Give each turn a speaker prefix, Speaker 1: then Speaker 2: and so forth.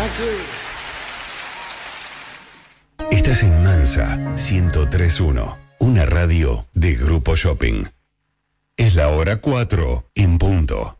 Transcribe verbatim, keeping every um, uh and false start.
Speaker 1: Estás en Mansa ciento tres punto uno, una radio de Grupo Shopping. Es la hora cuatro en punto.